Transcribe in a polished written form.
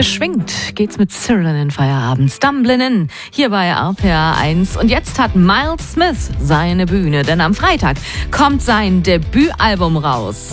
Beschwingt geht's mit Cyril in den Feierabend. Stumblin' In, hier bei RPA 1. Und jetzt hat Miles Smith seine Bühne, denn am Freitag kommt sein Debütalbum raus.